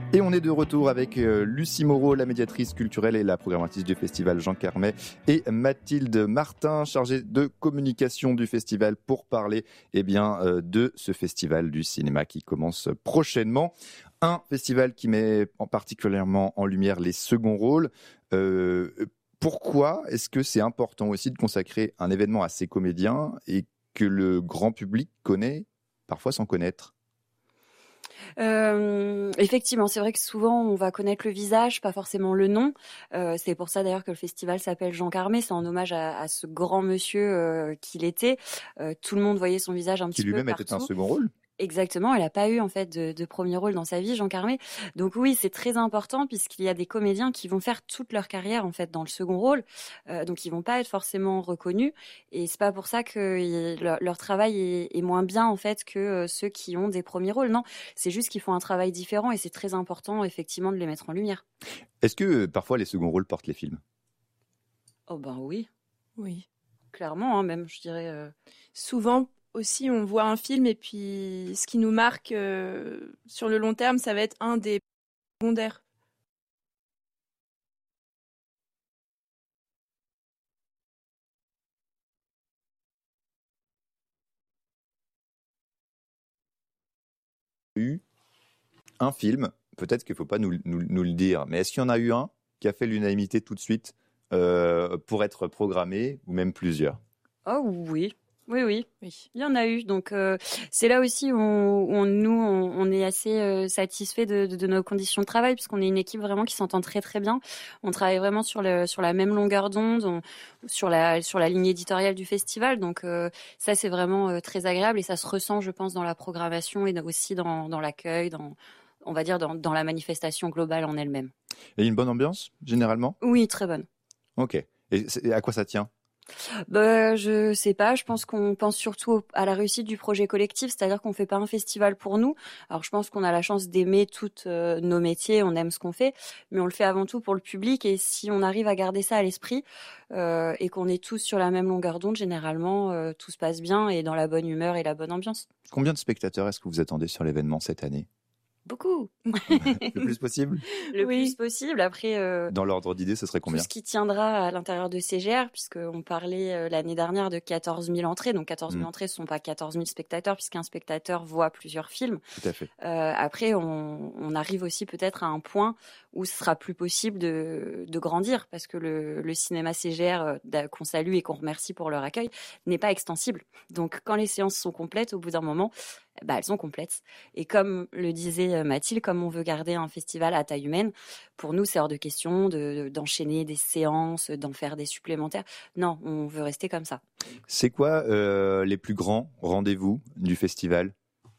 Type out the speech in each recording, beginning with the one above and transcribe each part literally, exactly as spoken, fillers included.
Et on est de retour avec euh, Lucie Moreau, la médiatrice culturelle et la programmatrice du festival Jean Carmet, et Mathilde Martin, chargée de communication du festival, pour parler eh bien, euh, de ce festival du cinéma qui commence prochainement. Un festival qui met en particulièrement en lumière les seconds rôles. Euh, pourquoi est-ce que c'est important aussi de consacrer un événement à ces comédiens et que le grand public connaît parfois sans connaître ? Euh, effectivement, c'est vrai que souvent on va connaître le visage, pas forcément le nom. Euh, c'est pour ça d'ailleurs que le festival s'appelle Jean Carmet. C'est en hommage à, à ce grand monsieur euh, qu'il était. Euh, tout le monde voyait son visage un Qui petit peu partout. lui-même était un second rôle. Exactement, elle n'a pas eu en fait de, de premier rôle dans sa vie, Jean Carmet. Donc oui, c'est très important puisqu'il y a des comédiens qui vont faire toute leur carrière en fait dans le second rôle, euh, donc ils vont pas être forcément reconnus. Et c'est pas pour ça que il, leur, leur travail est, est moins bien en fait que euh, ceux qui ont des premiers rôles. Non, c'est juste qu'ils font un travail différent et c'est très important effectivement de les mettre en lumière. Est-ce que euh, parfois les seconds rôles portent les films ? Oh ben oui, oui, clairement hein, même, je dirais. Euh... Souvent. Aussi, on voit un film et puis ce qui nous marque euh, sur le long terme, ça va être un des secondaires. Eu un film, peut-être qu'il ne faut pas nous, nous, nous le dire, mais est-ce qu'il y en a eu un qui a fait l'unanimité tout de suite euh, pour être programmé, ou même plusieurs ? Oh oui. Oui, oui, oui, il y en a eu. Donc euh, c'est là aussi où, on, où on, nous on, on est assez euh, satisfait de, de, de nos conditions de travail puisqu'on est une équipe vraiment qui s'entend très très bien. On travaille vraiment sur le sur la même longueur d'onde, on, sur la sur la ligne éditoriale du festival. Donc euh, ça c'est vraiment euh, très agréable et ça se ressent, je pense, dans la programmation et aussi dans dans l'accueil, dans on va dire dans dans la manifestation globale en elle-même. Et une bonne ambiance généralement ? Oui, très bonne. Ok. Et, et à quoi ça tient ? Bah, je sais pas, je pense qu'on pense surtout à la réussite du projet collectif, c'est-à-dire qu'on fait pas un festival pour nous. Alors je pense qu'on a la chance d'aimer tous euh, nos métiers, on aime ce qu'on fait, mais on le fait avant tout pour le public et si on arrive à garder ça à l'esprit euh, et qu'on est tous sur la même longueur d'onde, généralement euh, tout se passe bien et dans la bonne humeur et la bonne ambiance. Combien de spectateurs est-ce que vous attendez sur l'événement cette année ? Beaucoup. Le plus possible ? Le oui. plus possible. Après, euh, dans l'ordre d'idée, ce serait combien ? Tout ce qui tiendra à l'intérieur de C G R, puisqu'on parlait euh, l'année dernière de quatorze mille entrées. Donc quatorze mille mmh. entrées, ce ne sont pas quatorze mille spectateurs, puisqu'un spectateur voit plusieurs films. Tout à fait. Euh, après, on, on arrive aussi peut-être à un point où ce sera plus possible de, de grandir, parce que le, le cinéma C G R, euh, qu'on salue et qu'on remercie pour leur accueil, n'est pas extensible. Donc quand les séances sont complètes, au bout d'un moment, bah, elles sont complètes. Et comme le disait Mathilde, comme on veut garder un festival à taille humaine, pour nous, c'est hors de question de, d'enchaîner des séances, d'en faire des supplémentaires. Non, on veut rester comme ça. C'est quoi euh, les plus grands rendez-vous du festival ?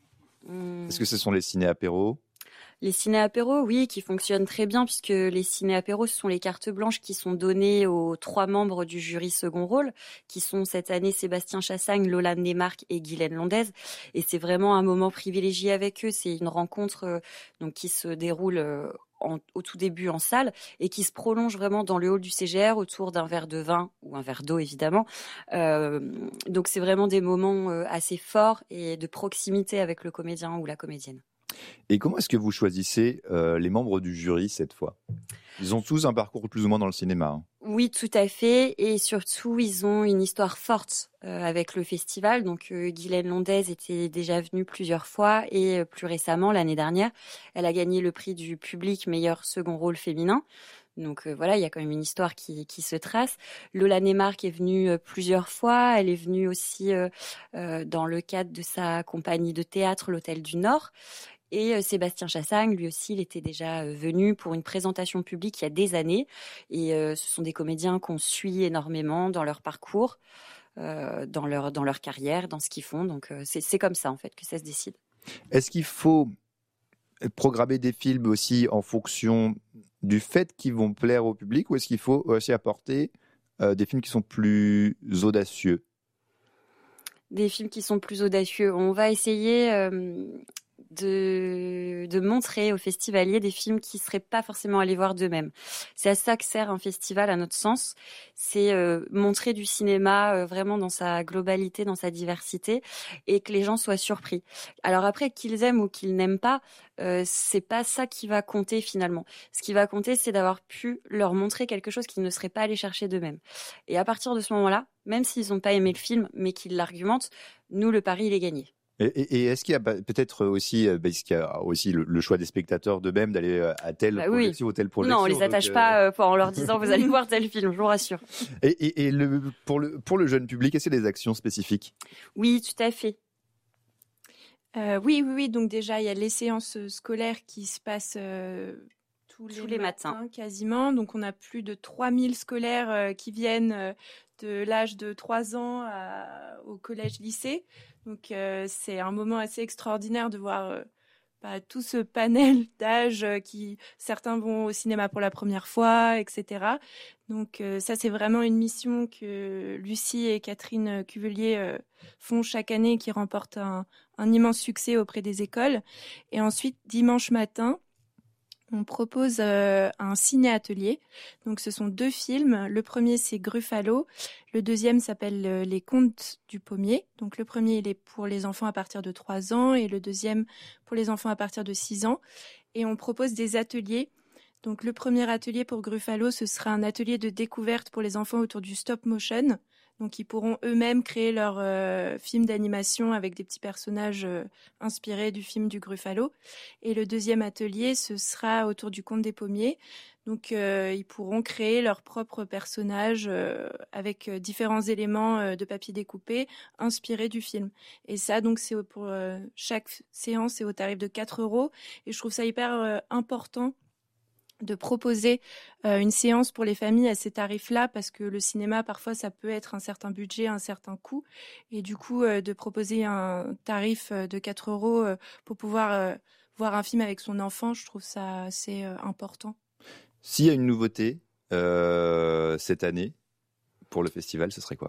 mmh. Est-ce que ce sont les ciné-apéros ? Les ciné-apéros, oui, qui fonctionnent très bien puisque les ciné-apéros, ce sont les cartes blanches qui sont données aux trois membres du jury second rôle, qui sont cette année Sébastien Chassagne, Lola Neymarck et Guylaine Londaise. Et c'est vraiment un moment privilégié avec eux. C'est une rencontre euh, donc qui se déroule euh, en, au tout début en salle et qui se prolonge vraiment dans le hall du C G R autour d'un verre de vin ou un verre d'eau évidemment. Euh, donc c'est vraiment des moments euh, assez forts et de proximité avec le comédien ou la comédienne. Et comment est-ce que vous choisissez euh, les membres du jury cette fois ? Ils ont tous un parcours plus ou moins dans le cinéma. Hein. Oui, tout à fait. Et surtout, ils ont une histoire forte euh, avec le festival. Donc, euh, Guylaine Londaise était déjà venue plusieurs fois et euh, plus récemment, l'année dernière, elle a gagné le prix du public meilleur second rôle féminin. Donc euh, voilà, il y a quand même une histoire qui, qui se trace. Lola Neymarck est venue euh, plusieurs fois. Elle est venue aussi euh, euh, dans le cadre de sa compagnie de théâtre, l'Hôtel du Nord. Et euh, Sébastien Chassagne, lui aussi, il était déjà euh, venu pour une présentation publique il y a des années. Et euh, ce sont des comédiens qu'on suit énormément dans leur parcours, euh, dans leur dans leur carrière, dans ce qu'ils font. Donc euh, c'est c'est comme ça en fait que ça se décide. Est-ce qu'il faut programmer des films aussi en fonction du fait qu'ils vont plaire au public, ou est-ce qu'il faut aussi apporter euh, des films qui sont plus audacieux ? Des films qui sont plus audacieux. On va essayer. Euh, de, de montrer aux festivaliers des films qui seraient pas forcément allés voir d'eux-mêmes. C'est à ça que sert un festival, à notre sens. C'est euh, montrer du cinéma euh, vraiment dans sa globalité, dans sa diversité, et que les gens soient surpris. Alors après, qu'ils aiment ou qu'ils n'aiment pas, euh, c'est pas ça qui va compter finalement. Ce qui va compter, c'est d'avoir pu leur montrer quelque chose qu'ils ne seraient pas allés chercher d'eux-mêmes. Et à partir de ce moment-là, même s'ils n'ont pas aimé le film, mais qu'ils l'argumentent, nous, le pari, il est gagné. Et, et, et est-ce qu'il y a peut-être aussi, parce qu'il y a aussi le, le choix des spectateurs d'eux-mêmes d'aller à telle bah projection oui. ou telle projection? Non, on les attache donc, pas euh, en leur disant vous allez voir tel film, je vous rassure. Et, et, et le, pour, le, pour le jeune public, est-ce qu'il y a des actions spécifiques? Oui, tout à fait. Euh, oui, oui, oui. Donc déjà, il y a les séances scolaires qui se passent euh, tous, tous les, les matins, matins, quasiment. Donc on a plus de trois mille scolaires euh, qui viennent euh, de l'âge de trois ans à, au collège-lycée. Donc euh, c'est un moment assez extraordinaire de voir euh, bah, tout ce panel d'âge euh, qui certains vont au cinéma pour la première fois, et cetera. Donc euh, ça c'est vraiment une mission que Lucie et Catherine Cuvelier euh, font chaque année, qui remporte un, un immense succès auprès des écoles. Et ensuite dimanche matin, on propose euh, un ciné-atelier. Donc, ce sont deux films. Le premier, c'est Gruffalo. Le deuxième s'appelle euh, Les Contes du Pommier. Donc, le premier, il est pour les enfants à partir de trois ans et le deuxième pour les enfants à partir de six ans. Et on propose des ateliers. Donc, le premier atelier pour Gruffalo, ce sera un atelier de découverte pour les enfants autour du stop motion. Donc, ils pourront eux-mêmes créer leur euh, film d'animation avec des petits personnages euh, inspirés du film du Gruffalo. Et le deuxième atelier, ce sera autour du Conte des Pommiers. Donc, euh, ils pourront créer leurs propres personnages euh, avec euh, différents éléments euh, de papier découpé inspirés du film. Et ça, donc, c'est pour euh, chaque séance, c'est au tarif de quatre euros. Et je trouve ça hyper euh, important de proposer euh, une séance pour les familles à ces tarifs-là, parce que le cinéma, parfois, ça peut être un certain budget, un certain coût. Et du coup, euh, de proposer un tarif de quatre euros euh, pour pouvoir euh, voir un film avec son enfant, je trouve ça assez euh, important. S'il y a une nouveauté euh, cette année pour le festival, ce serait quoi ?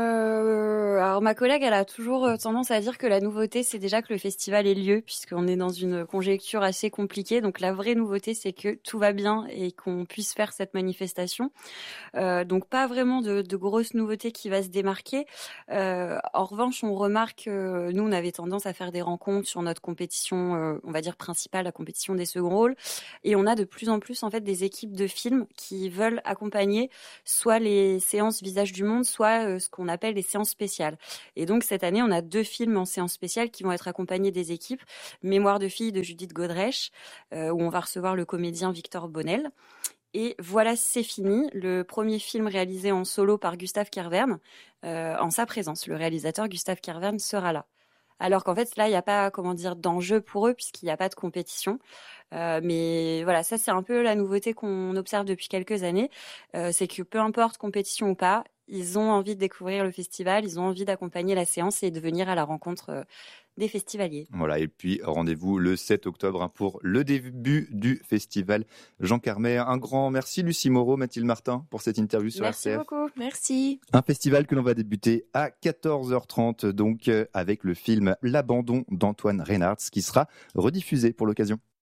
Euh, alors ma collègue, elle a toujours tendance à dire que la nouveauté, c'est déjà que le festival ait lieu, puisqu'on est dans une conjecture assez compliquée. Donc la vraie nouveauté, c'est que tout va bien et qu'on puisse faire cette manifestation. Euh, donc pas vraiment de, de grosses nouveautés qui va se démarquer. Euh, en revanche, on remarque que nous, on avait tendance à faire des rencontres sur notre compétition, euh, on va dire principale, la compétition des seconds rôles, et on a de plus en plus en fait des équipes de films qui veulent accompagner soit les séances Visage du Monde, soit euh, ce qu'on appelle les séances spéciales. Et donc cette année, on a deux films en séance spéciale qui vont être accompagnés des équipes. Mémoire de fille de Judith Godrèche, euh, où on va recevoir le comédien Victor Bonnel. Et voilà, c'est fini. Le premier film réalisé en solo par Gustave Kervern, euh, en sa présence. Le réalisateur Gustave Kervern sera là. Alors qu'en fait, là, il n'y a pas, comment dire, d'enjeu pour eux, puisqu'il n'y a pas de compétition. Euh, mais voilà, ça, c'est un peu la nouveauté qu'on observe depuis quelques années. Euh, c'est que peu importe compétition ou pas, ils ont envie de découvrir le festival, ils ont envie d'accompagner la séance et de venir à la rencontre euh, des festivaliers. Voilà, et puis rendez-vous le sept octobre hein, pour le début du festival Jean Carmet. Un grand merci Lucie Moreau, Mathilde Martin pour cette interview sur merci R C F. Merci beaucoup. Merci. Un festival que l'on va débuter à quatorze heures trente, donc euh, avec le film L'abandon d'Antoine Reynards qui sera rediffusé pour l'occasion.